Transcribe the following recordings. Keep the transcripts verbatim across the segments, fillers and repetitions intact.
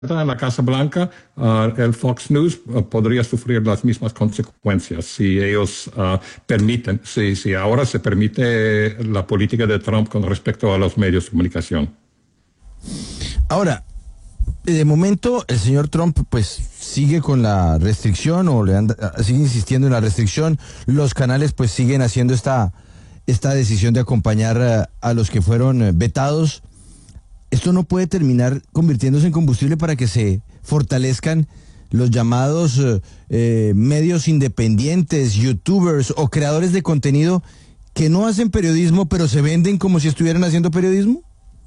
en la Casa Blanca, uh, el Fox News uh, podría sufrir las mismas consecuencias si ellos uh, permiten, si, si ahora se permite la política de Trump con respecto a los medios de comunicación. Ahora, de momento el señor Trump pues sigue con la restricción o le anda, sigue insistiendo en la restricción. Los canales pues siguen haciendo esta, esta decisión de acompañar a, a los que fueron vetados. ¿Esto no puede terminar convirtiéndose en combustible para que se fortalezcan los llamados eh, medios independientes, youtubers o creadores de contenido que no hacen periodismo pero se venden como si estuvieran haciendo periodismo?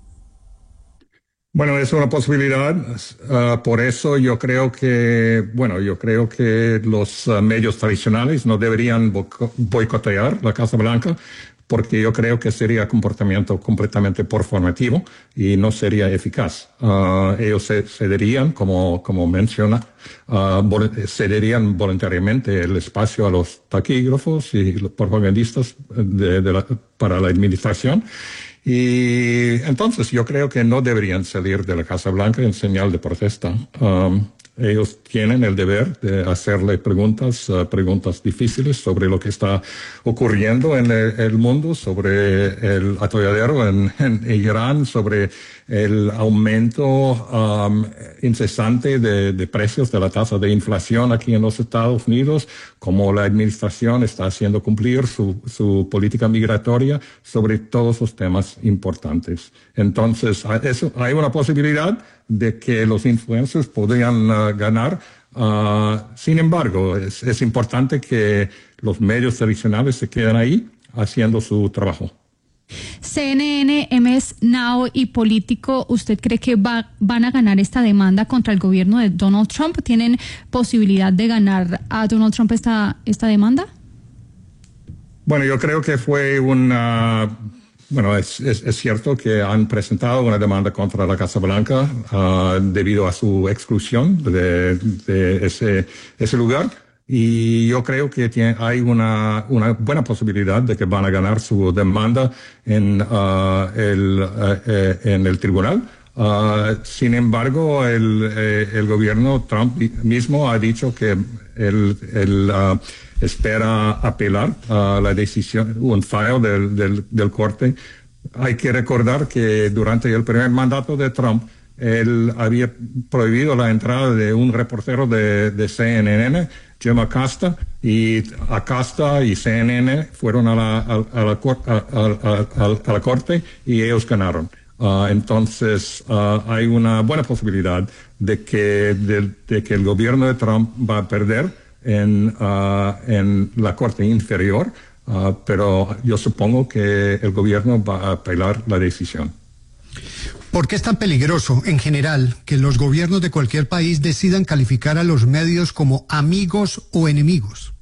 Bueno, es una posibilidad. Uh, por eso yo creo que, bueno, yo creo que los uh, medios tradicionales no deberían boicotear la Casa Blanca, porque yo creo que sería comportamiento completamente performativo y no sería eficaz. Uh, ellos cederían, como, como menciona, uh, cederían voluntariamente el espacio a los taquígrafos y los propagandistas de, de la, para la administración. Y entonces yo creo que no deberían salir de la Casa Blanca en señal de protesta. Um, Ellos tienen el deber de hacerle preguntas, uh, preguntas difíciles sobre lo que está ocurriendo en el, el mundo, sobre el atolladero en, en Irán, sobre el aumento um, incesante de, de precios de la tasa de inflación aquí en los Estados Unidos, cómo la administración está haciendo cumplir su, su política migratoria, sobre todos los temas importantes. Entonces, eso, hay una posibilidad de que los influencers podrían uh, ganar. Uh, sin embargo, es, es importante que los medios tradicionales se queden ahí haciendo su trabajo. C N N, M S Now y Político, ¿usted cree que va, van a ganar esta demanda contra el gobierno de Donald Trump? ¿Tienen posibilidad de ganar a Donald Trump esta, esta demanda? Bueno, yo creo que fue una... Bueno, es, es, es cierto que han presentado una demanda contra la Casa Blanca uh, debido a su exclusión de, de ese, ese lugar. Y yo creo que tiene, hay una, una buena posibilidad de que van a ganar su demanda en, uh, el, uh, en el tribunal. Uh, sin embargo, el, eh, el gobierno Trump mismo ha dicho que el, el, uh, espera apelar a la decisión, un fallo del, del, del corte. Hay que recordar que durante el primer mandato de Trump, él había prohibido la entrada de un reportero de, de C N N, Jim Acosta, y Acosta y C N N fueron a la, a, a la, a, a, a, a la corte y ellos ganaron. Uh, entonces, uh, hay una buena posibilidad de que, de, de que el gobierno de Trump va a perder en, uh, en la corte inferior, uh, pero yo supongo que el gobierno va a apelar la decisión. ¿Por qué es tan peligroso, en general, que los gobiernos de cualquier país decidan calificar a los medios como amigos o enemigos?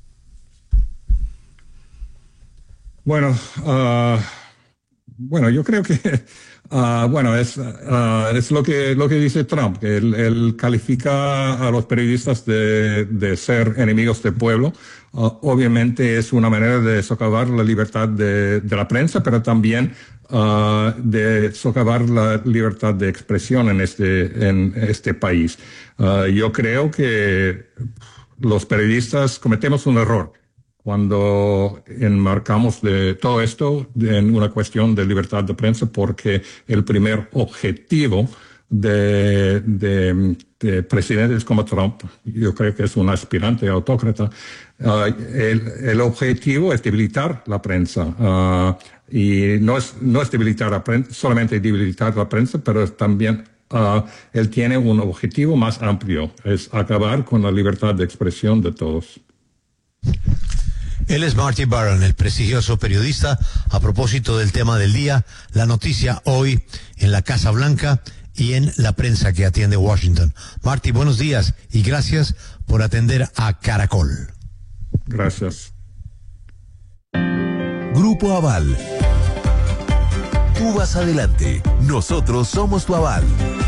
Bueno, uh, bueno, yo creo que uh, bueno es uh, es lo que lo que dice Trump, que él, él califica a los periodistas de, de ser enemigos del pueblo. Uh, obviamente es una manera de socavar la libertad de, de la prensa, pero también uh, de socavar la libertad de expresión en este en este país. Uh, yo creo que los periodistas cometemos un error cuando enmarcamos de todo esto en una cuestión de libertad de prensa, porque el primer objetivo de, de, de presidentes como Trump, yo creo que es un aspirante autócrata, uh, el, el objetivo es debilitar la prensa. Uh, y no es, no es debilitar la prensa, solamente debilitar la prensa, pero también uh, él tiene un objetivo más amplio, es acabar con la libertad de expresión de todos. Él es Marty Baron, el prestigioso periodista. A propósito del tema del día, la noticia hoy en la Casa Blanca y en la prensa que atiende Washington. Marty, buenos días y gracias por atender a Caracol. Gracias. Grupo Aval. Tú vas adelante, nosotros somos tu aval.